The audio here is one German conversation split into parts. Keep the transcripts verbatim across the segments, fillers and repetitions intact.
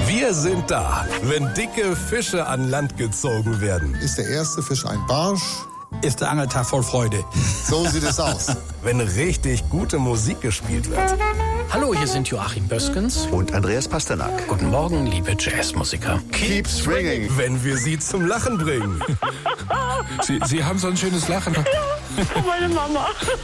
Wir sind da, wenn dicke Fische an Land gezogen werden. Ist der erste Fisch ein Barsch? Ist der Angeltag voll Freude. So sieht es aus. Wenn richtig gute Musik gespielt wird. Hallo, hier sind Joachim Böskens und Andreas Pasternak. Guten Morgen, liebe Jazzmusiker. Keep swinging. Wenn wir sie zum Lachen bringen. Sie, Sie haben so ein schönes Lachen. Ja, meine Mama.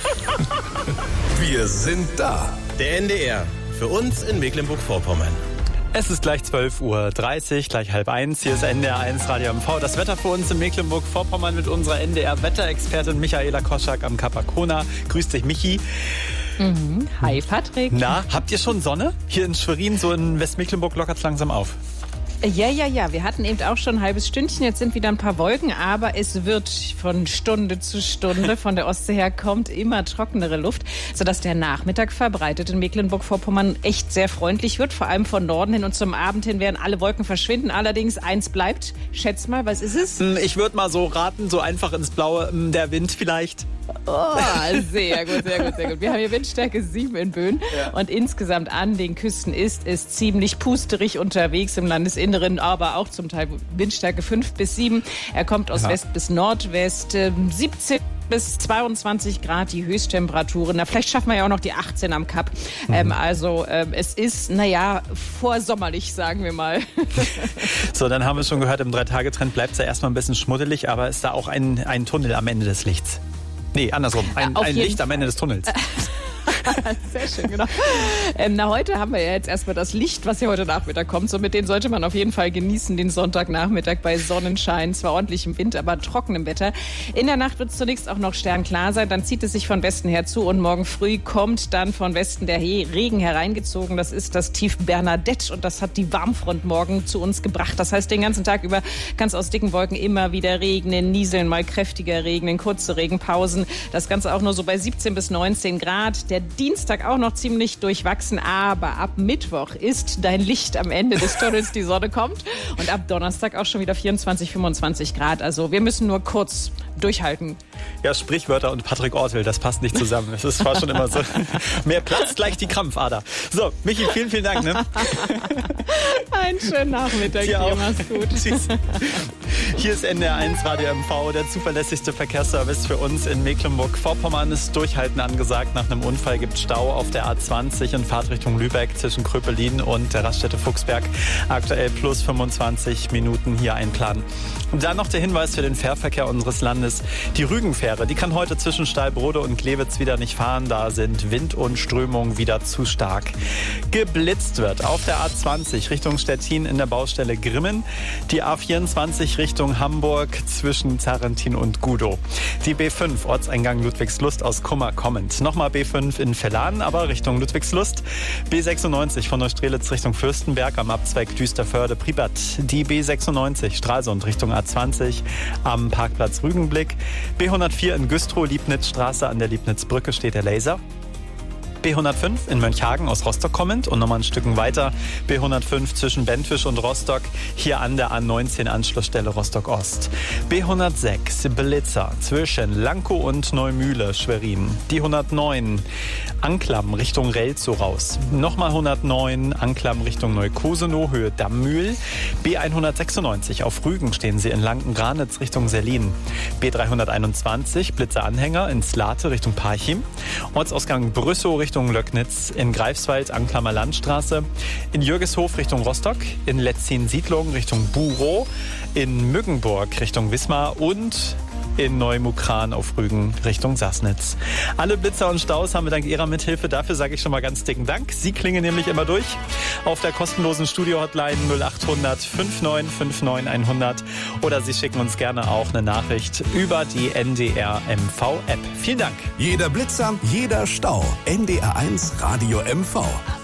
Wir sind da. Der N D R. Für uns in Mecklenburg-Vorpommern. Es ist gleich zwölf Uhr dreißig, gleich halb eins. Hier ist N D R eins Radio M V. Das Wetter für uns in Mecklenburg-Vorpommern mit unserer N D R-Wetterexpertin Michaela Koschak am Kap Arkona. Grüß dich, Michi. Mhm. Hi, Patrick. Na, habt ihr schon Sonne? Hier in Schwerin, so in Westmecklenburg, lockert es langsam auf. Ja, ja, ja. Wir hatten eben auch schon ein halbes Stündchen. Jetzt sind wieder ein paar Wolken, aber es wird von Stunde zu Stunde von der Ostsee her kommt immer trockenere Luft, sodass der Nachmittag verbreitet in Mecklenburg-Vorpommern echt sehr freundlich wird. Vor allem von Norden hin und zum Abend hin werden alle Wolken verschwinden. Allerdings eins bleibt. Schätz mal, was ist es? Ich würde mal so raten, so einfach ins Blaue, der Wind vielleicht. Oh, sehr gut, sehr gut, sehr gut. Wir haben hier Windstärke sieben in Böen. Ja. Und insgesamt an den Küsten ist es ziemlich pusterig unterwegs im Landesinneren, aber auch zum Teil Windstärke fünf bis sieben. Er kommt aus ja. West bis Nordwest, siebzehn bis zweiundzwanzig Grad die Höchsttemperaturen. Na, vielleicht schaffen wir ja auch noch die achtzehn am Kap. Mhm. Ähm, also ähm, es ist, naja, vorsommerlich, sagen wir mal. So, dann haben wir schon gehört, im Drei-Tage-Trend bleibt es ja erstmal ein bisschen schmuddelig, aber ist da auch ein, ein Tunnel am Ende des Lichts? Nee, andersrum. Ein, ja, ein Licht am Ende des Tunnels. Sehr schön, genau. Ähm, na, heute haben wir ja jetzt erstmal das Licht, was ja heute Nachmittag kommt. So, mit denen sollte man auf jeden Fall genießen, den Sonntagnachmittag bei Sonnenschein. Zwar ordentlichem Wind, aber trockenem Wetter. In der Nacht wird es zunächst auch noch sternklar sein. Dann zieht es sich von Westen her zu und morgen früh kommt dann von Westen der Regen hereingezogen. Das ist das Tief Bernadette und das hat die Warmfront morgen zu uns gebracht. Das heißt, den ganzen Tag über kann es aus dicken Wolken immer wieder regnen, nieseln, mal kräftiger regnen, kurze Regenpausen. Das Ganze auch nur so bei siebzehn bis neunzehn Grad. Der Dienstag auch noch ziemlich durchwachsen, aber ab Mittwoch ist dein Licht am Ende des Tunnels, die Sonne kommt und ab Donnerstag auch schon wieder vierundzwanzig, fünfundzwanzig Grad. Also wir müssen nur kurz durchhalten. Ja, Sprichwörter und Patrick Ortel, das passt nicht zusammen. Es ist zwar schon immer so, mehr Platz gleich die Krampfader. So, Michi, vielen, vielen Dank. Ne? Einen schönen Nachmittag dir, dir mach's gut. Tschüss. Hier ist N D R eins Radio M V, der zuverlässigste Verkehrsservice für uns in Mecklenburg-Vorpommern. Ist Durchhalten angesagt. Nach einem Unfall gibt es Stau auf der A zwanzig in Fahrtrichtung Lübeck zwischen Kröpelin und der Raststätte Fuchsberg. Aktuell plus fünfundzwanzig Minuten hier einplanen. Und dann noch der Hinweis für den Fährverkehr unseres Landes. Die Rügenfähre, die kann heute zwischen Stallbrode und Glewitz wieder nicht fahren. Da sind Wind und Strömung wieder zu stark. Geblitzt wird auf der A zwanzig Richtung Stettin in der Baustelle Grimmen. Die A vierundzwanzig Richtung Hamburg zwischen Zarrentin und Gudow. Die B fünf Ortseingang Ludwigslust aus Kummer kommend. Nochmal B fünf in Verlan, aber Richtung Ludwigslust. B sechsundneunzig von Neustrelitz Richtung Fürstenberg am Abzweig Düsterförde-Pribat. Die B sechsundneunzig Stralsund Richtung A zwanzig am Parkplatz Rügenblick. B hundertvier in Güstrow, Liebnitzstraße an der Liebnitzbrücke steht der Laser. B hundertfünf in Mönchhagen aus Rostock kommend und nochmal ein Stück weiter B hundertfünf zwischen Bentwisch und Rostock, hier an der A neunzehn Anschlussstelle Rostock-Ost. B hundertsechs Blitzer zwischen Lankow und Neumühle, Schwerin. Die hundertneun Anklam Richtung Relzow raus. Nochmal hundertneun Anklam Richtung Neukosenow, Höhe Dammühl. B hundertsechsundneunzig auf Rügen stehen sie in Lanken-Granitz Richtung Sellin. B dreihunderteinundzwanzig Blitzer-Anhänger in Slate Richtung Parchim. Ortsausgang Brüssow Richtung Löcknitz, in Greifswald Anklammer Landstraße, in Jürgeshof Richtung Rostock, in Letzin-Siedlung Richtung Burow, in Müggenburg Richtung Wismar und in Neumukran auf Rügen Richtung Sassnitz. Alle Blitzer und Staus haben wir dank Ihrer Mithilfe. Dafür sage ich schon mal ganz dicken Dank. Sie klingen nämlich immer durch auf der kostenlosen Studio-Hotline null acht hundert neunundfünfzig neunundfünfzig hundert oder Sie schicken uns gerne auch eine Nachricht über die N D R M V App. Vielen Dank. Jeder Blitzer, jeder Stau. N D R eins Radio M V.